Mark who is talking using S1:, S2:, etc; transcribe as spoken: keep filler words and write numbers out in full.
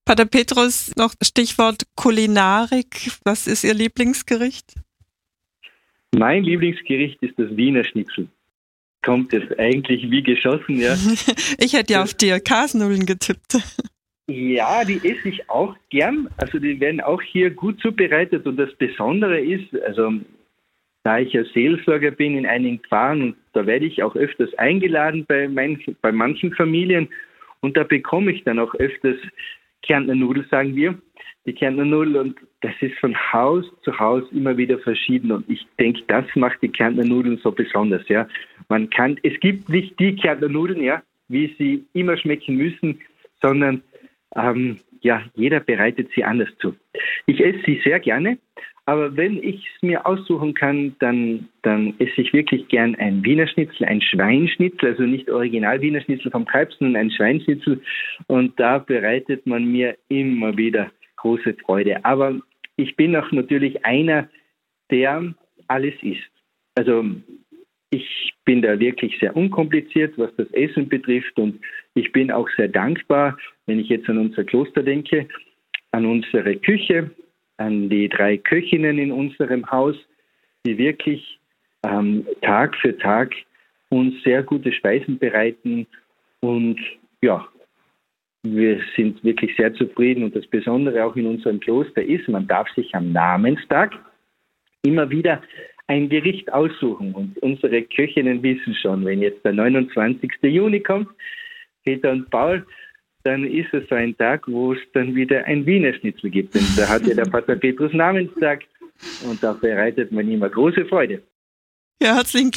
S1: Pater Petrus, noch Stichwort Kulinarik. Was ist Ihr Lieblingsgericht?
S2: Mein Lieblingsgericht ist das Wiener Schnitzel. Kommt jetzt eigentlich wie geschossen, ja.
S1: Ich hätte ja auf D R K-Nudeln getippt.
S2: Ja, die esse ich auch gern. Also die werden auch hier gut zubereitet. Und das Besondere ist, also da ich ja Seelsorger bin in einigen Pfarren und da werde ich auch öfters eingeladen bei, manchen, bei manchen Familien und da bekomme ich dann auch öfters Kärntner Nudel, sagen wir, die Kärntner Nudel, und das ist von Haus zu Haus immer wieder verschieden und ich denke, das macht die Kärntner Nudeln so besonders, ja. Man kann, es gibt nicht die Kärntner Nudeln, ja, wie sie immer schmecken müssen, sondern ähm, ja, jeder bereitet sie anders zu. Ich esse sie sehr gerne, aber wenn ich es mir aussuchen kann, dann, dann esse ich wirklich gern ein Wiener Schnitzel, ein Schweinschnitzel, also nicht original Wiener Schnitzel vom Kalb, sondern ein Schweinschnitzel. Und da bereitet man mir immer wieder große Freude. Aber ich bin auch natürlich einer, der alles isst. Also ich bin da wirklich sehr unkompliziert, was das Essen betrifft. Und ich bin auch sehr dankbar, wenn ich jetzt an unser Kloster denke, an unsere Küche, an die drei Köchinnen in unserem Haus, die wirklich ähm, Tag für Tag uns sehr gute Speisen bereiten. Und ja, wir sind wirklich sehr zufrieden. Und das Besondere auch in unserem Kloster ist, man darf sich am Namenstag immer wieder ein Gericht aussuchen. Und unsere Köchinnen wissen schon, wenn jetzt der neunundzwanzigste Juni kommt, Peter und Paul, dann ist es so ein Tag, wo es dann wieder ein Wiener Schnitzel gibt. Denn da hat ja der Pater Petrus Namenstag und da bereitet man immer große Freude.
S1: Ja, herzlichen